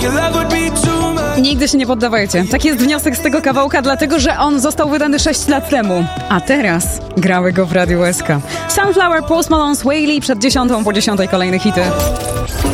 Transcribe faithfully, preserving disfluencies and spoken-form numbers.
Nigdy się nie poddawajcie. Tak jest wniosek z tego kawałka, dlatego że on został wydany sześć lat temu. A teraz grały go w Radiu S K. Sunflower, Post Malone, Sway Lee, przed dziesiątą po dziesiątej kolejne hity.